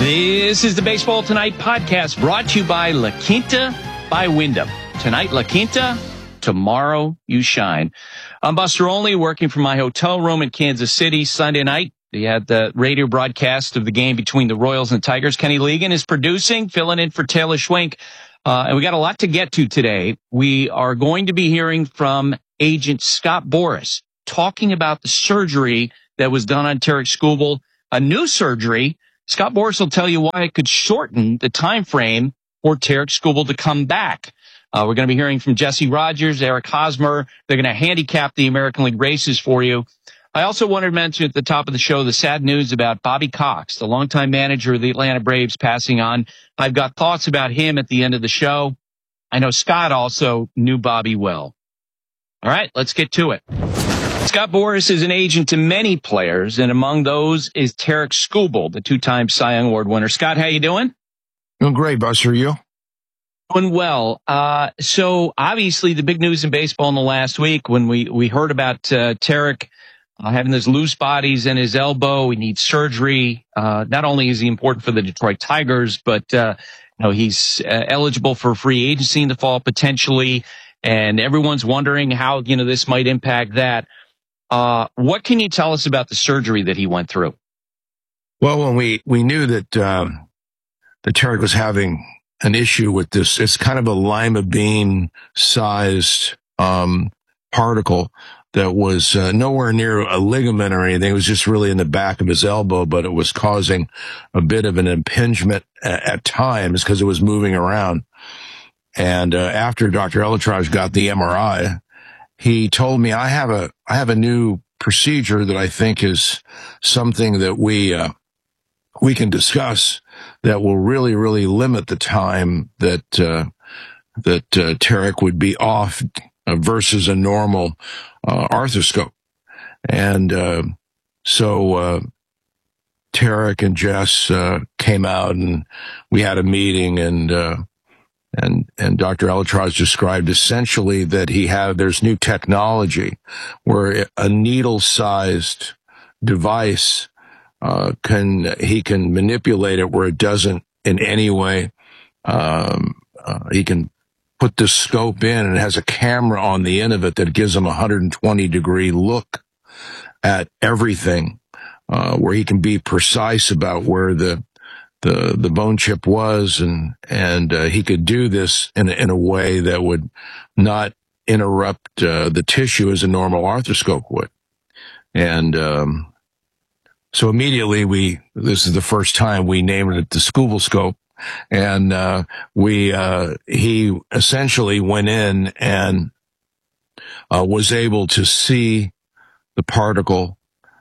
This is the Baseball Tonight podcast brought to you by La Quinta by Wyndham. Tonight, La Quinta. Tomorrow, you shine. I'm Buster Olney, working from my hotel room in Kansas City. Sunday night, we had the radio broadcast of the game between the Royals and Tigers. Kenny Legan is producing, filling in for Taylor Schwenk. And we got a lot to get to today. We are going to be hearing from agent Scott Boras talking about the surgery that was done on Tarik Skubal, a new surgery. Scott Boras will tell you why it could shorten the time frame for Tarik Skubal to come back. We're going to be hearing from Jesse Rogers, Eric Hosmer. They're going to handicap the American League races for you. I also wanted to mention at the top of the show the sad news about Bobby Cox, the longtime manager of the Atlanta Braves, passing on. I've got thoughts about him at the end of the show. I know Scott also knew Bobby well. All right, let's get to it. Scott Boras is an agent to many players, and among those is Tarik Skubal, the two-time Cy Young Award winner. Scott, how you doing? Doing great, Buster. You? Doing well. So obviously the big news in baseball in the last week when we heard about Tarik having those loose bodies in his elbow, he needs surgery. Not only is he important for the Detroit Tigers, but he's eligible for free agency in the fall potentially, and everyone's wondering how this might impact that. What can you tell us about the surgery that he went through? Well, when we knew that Tarik was having an issue with this, it's kind of a lima bean sized particle that was nowhere near a ligament or anything. It was just really in the back of his elbow, but it was causing a bit of an impingement at times because it was moving around. And after Dr. Elatraj got the MRI, he told me, I have a new procedure that I think is something that we can discuss that will really, really limit the time that Tarik would be off versus a normal arthroscope. And so Tarik and Jess came out and we had a meeting, and Dr. Elatraj described essentially that there's new technology where a needle-sized device he can manipulate it where it doesn't in any way. He can put the scope in, and it has a camera on the end of it that gives him a 120-degree look at everything, where he can be precise about where the bone chip was, and he could do this in a way that would not interrupt the tissue as a normal arthroscope would. And so immediately this is the first time we named it the Skubal scope, and he essentially went in and was able to see the particle,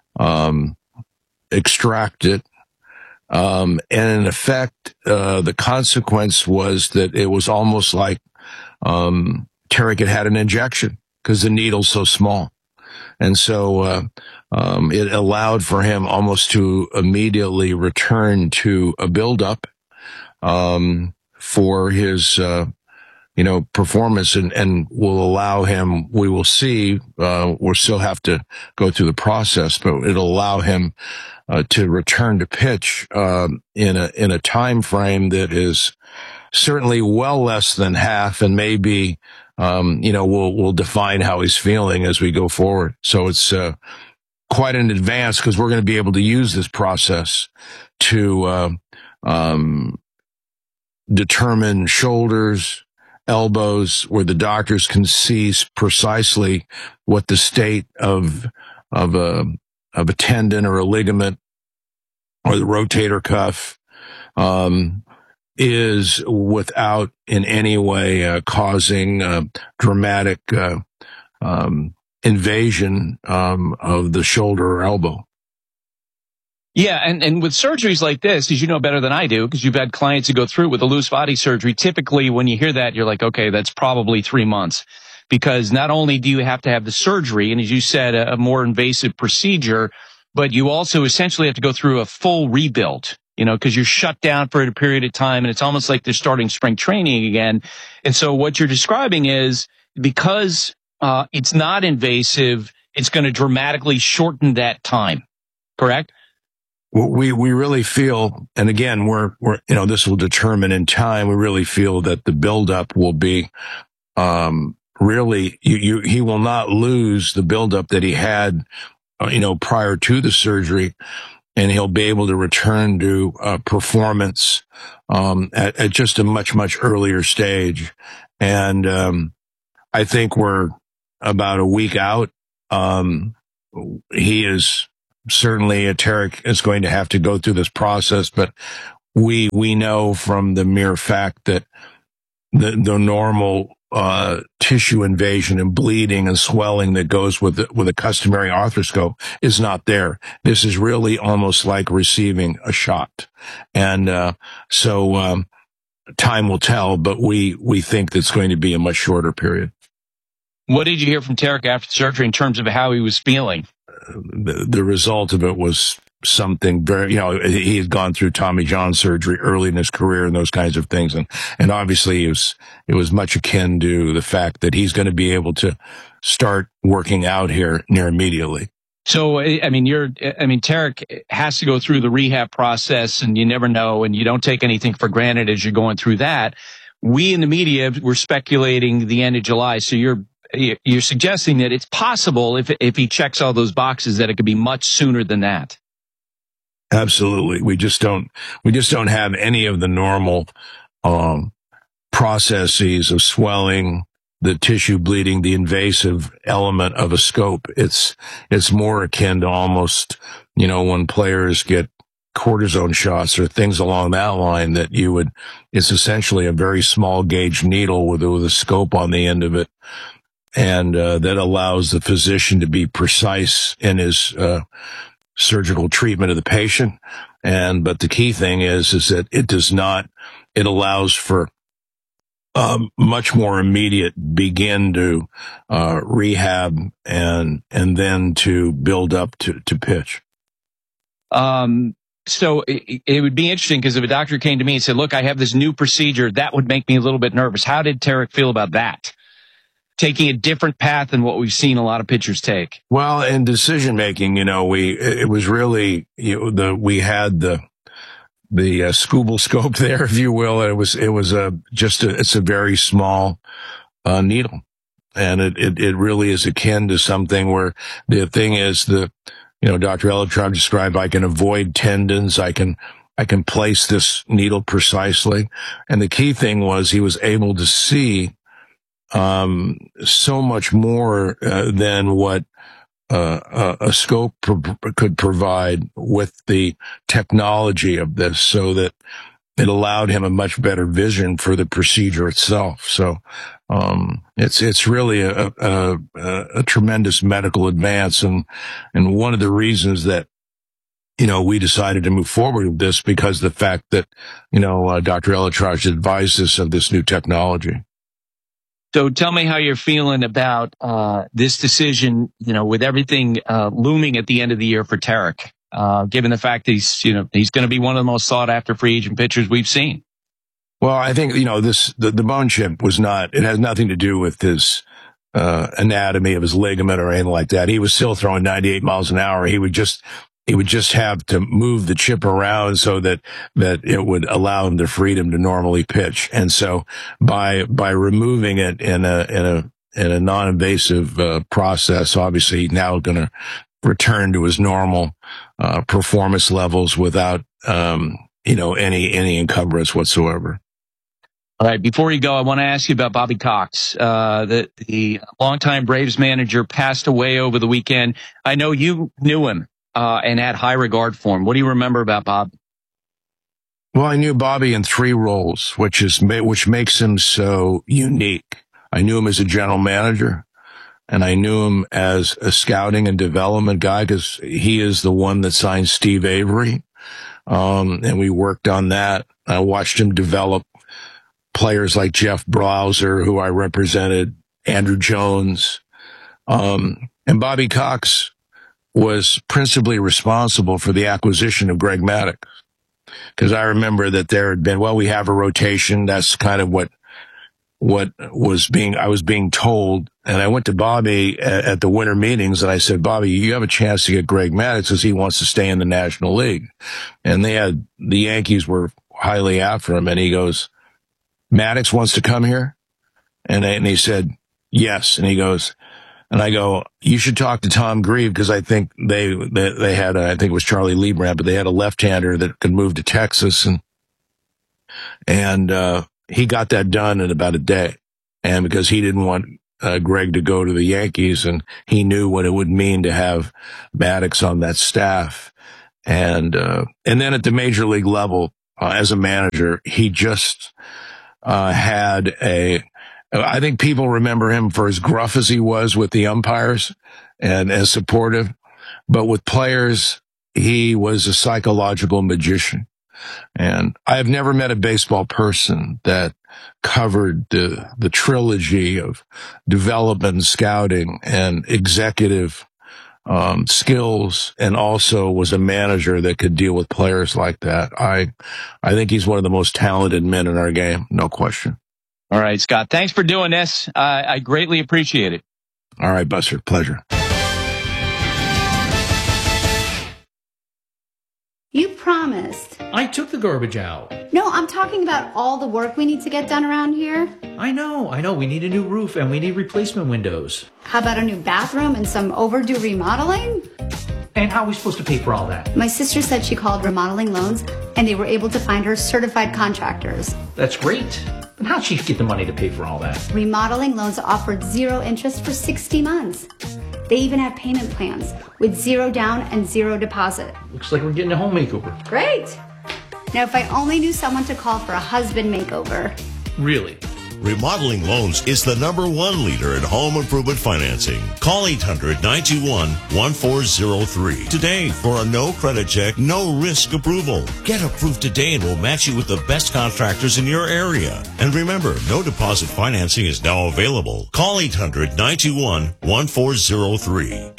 extract it. And in effect, the consequence was that it was almost like Tarik had an injection because the needle's so small. And so it allowed for him almost to immediately return to a buildup for his performance, and will allow him, we will see, we'll still have to go through the process, but it'll allow him to return to pitch in a time frame that is certainly well less than half, and maybe we'll define how he's feeling as we go forward. So it's quite an advance because we're going to be able to use this process to determine shoulders, elbows, where the doctors can see precisely what the state of a tendon or a ligament or the rotator cuff is, without in any way causing dramatic invasion of the shoulder or elbow. Yeah, and with surgeries like this, as you know better than I do, because you've had clients who go through with a loose body surgery, typically when you hear that, you're like, okay, that's probably 3 months. Because not only do you have to have the surgery, and as you said, a more invasive procedure, but you also essentially have to go through a full rebuild, because you're shut down for a period of time, and it's almost like they're starting spring training again. And so what you're describing is, because it's not invasive, it's going to dramatically shorten that time, correct? we really feel, and again, we're this will determine in time. We really feel that the buildup will be really he will not lose the buildup that he had prior to the surgery, and he'll be able to return to performance at just a much earlier stage. And I think we're about a week out. He is certainly, Tarek is going to have to go through this process, but we know from the mere fact that the normal tissue invasion and bleeding and swelling that goes with a customary arthroscope is not there. This is really almost like receiving a shot. And so time will tell, but we think that's going to be a much shorter period. What did you hear from Tarek after surgery in terms of how he was feeling? The result of it was something very, he had gone through Tommy John surgery early in his career and those kinds of things. And obviously it was much akin to the fact that he's going to be able to start working out here near immediately. So, Tarek has to go through the rehab process, and you never know, and you don't take anything for granted as you're going through that. We in the media were speculating the end of July. So you're suggesting that it's possible if he checks all those boxes that it could be much sooner than that. Absolutely. We just don't have any of the normal processes of swelling, the tissue bleeding, the invasive element of a scope. It's more akin to almost, when players get cortisone shots or things along that line, that it's essentially a very small gauge needle with a scope on the end of it. And that allows the physician to be precise in his surgical treatment of the patient. But the key thing is that it allows for much more immediate begin to rehab and then to build up to pitch. So it would be interesting, because if a doctor came to me and said, look, I have this new procedure, that would make me a little bit nervous. How did Tarek feel about that? Taking a different path than what we've seen a lot of pitchers take. Well, in decision making, it was really, we had the Scooble scope there, if you will. It's a very small needle, and it really is akin to something where the thing is Dr. Eletrov described, I can avoid tendons, I can place this needle precisely, and the key thing was he was able to see so much more than what a scope could provide with the technology of this, so that it allowed him a much better vision for the procedure itself. So it's really a tremendous medical advance, and one of the reasons that we decided to move forward with this, because the fact that Dr. Eletraj advised us of this new technology. So tell me how you're feeling about this decision, with everything looming at the end of the year for Tarek, given the fact that he's going to be one of the most sought after free agent pitchers we've seen. Well, I think, the bone chip it has nothing to do with his anatomy of his ligament or anything like that. He was still throwing 98 miles an hour. He would just have to move the chip around so that it would allow him the freedom to normally pitch. And so by removing it in a non-invasive process, obviously now going to return to his normal performance levels without any encumbrance whatsoever. All right. Before you go, I want to ask you about Bobby Cox. The longtime Braves manager passed away over the weekend. I know you knew him and had high regard for him. What do you remember about Bob? Well, I knew Bobby in three roles, which makes him so unique. I knew him as a general manager, and I knew him as a scouting and development guy, because he is the one that signed Steve Avery. And we worked on that. I watched him develop players like Jeff Blauser, who I represented, Andrew Jones. And Bobby Cox was principally responsible for the acquisition of Greg Maddux. Because I remember that there had been, we have a rotation. That's kind of what I was being told. And I went to Bobby at the winter meetings, and I said, Bobby, you have a chance to get Greg Maddux because he wants to stay in the National League. And the Yankees were highly after him. And he goes, Maddux wants to come here? And he said, yes. And he goes, and I go, you should talk to Tom Grieve because I think they had, I think it was Charlie Liebrandt, but they had a left-hander that could move to Texas. And he got that done in about a day. And because he didn't want Greg to go to the Yankees, and he knew what it would mean to have Maddux on that staff. And then at the major league level, as a manager, he just had I think people remember him for as gruff as he was with the umpires and as supportive. But with players, he was a psychological magician. And I've never met a baseball person that covered the trilogy of development and scouting and executive skills, and also was a manager that could deal with players like that. I think he's one of the most talented men in our game, no question. All right, Scott, thanks for doing this. I greatly appreciate it. All right, Buster, pleasure. You promised. I took the garbage out. No, I'm talking about all the work we need to get done around here. I know. We need a new roof and we need replacement windows. How about a new bathroom and some overdue remodeling? And how are we supposed to pay for all that? My sister said she called Remodeling Loans and they were able to find her certified contractors. That's great. But how'd she get the money to pay for all that? Remodeling Loans offered 0 interest for 60 months. They even have payment plans with 0 down and 0 deposit. Looks like we're getting a home makeover. Great. Now, if I only knew someone to call for a husband makeover. Really? Remodeling Loans is the #1 leader in home improvement financing. Call 800-921-1403 today for a no credit check, no risk approval. Get approved today and we'll match you with the best contractors in your area. And remember, no deposit financing is now available. Call 800-921-1403.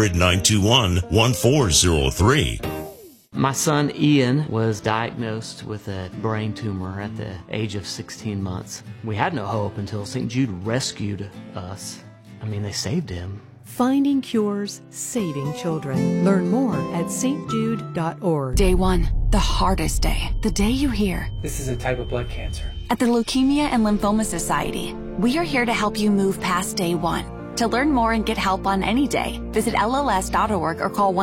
800-921-1403. My son Ian was diagnosed with a brain tumor at the age of 16 months. We had no hope until St. Jude rescued us. They saved him. Finding cures, saving children. Learn more at stjude.org. Day 1, the hardest day. The day you hear, this is a type of blood cancer. At the Leukemia and Lymphoma Society, we are here to help you move past day 1. To learn more and get help on any day, visit LLS.org or call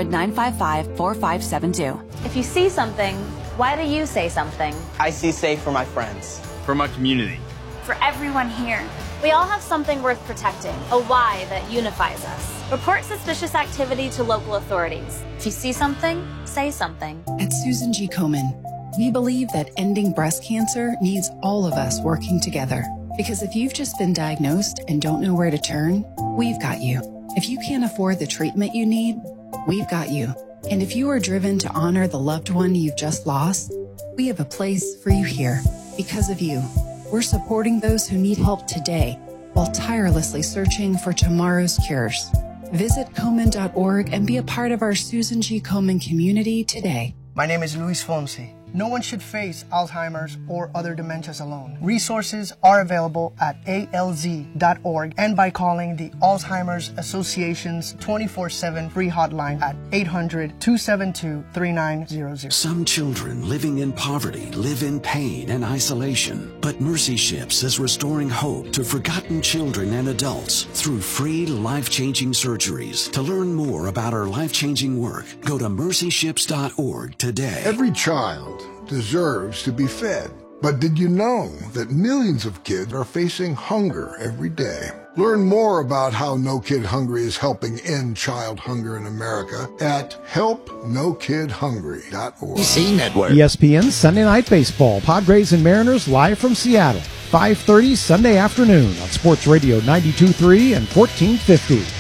1-800-955-4572. If you see something, why do you say something? I see safe for my friends. For my community. For everyone here. We all have something worth protecting, a why that unifies us. Report suspicious activity to local authorities. If you see something, say something. At Susan G. Komen, we believe that ending breast cancer needs all of us working together. Because if you've just been diagnosed and don't know where to turn, we've got you. If you can't afford the treatment you need, we've got you. And if you are driven to honor the loved one you've just lost, we have a place for you here. Because of you, we're supporting those who need help today while tirelessly searching for tomorrow's cures. Visit Komen.org and be a part of our Susan G. Komen community today. My name is Luis Fonsi. No one should face Alzheimer's or other dementias alone. Resources are available at alz.org and by calling the Alzheimer's Association's 24/7 free hotline at 800-272-3900. Some children living in poverty live in pain and isolation, but Mercy Ships is restoring hope to forgotten children and adults through free life-changing surgeries. To learn more about our life-changing work, go to mercyships.org today. Every child deserves to be fed. But did you know that millions of kids are facing hunger every day? Learn more about how No Kid Hungry is helping end child hunger in America at helpnokidhungry.org. EC Network. ESPN Sunday Night Baseball. Padres and Mariners live from Seattle. 5:30 Sunday afternoon on Sports Radio 92.3 and 1450.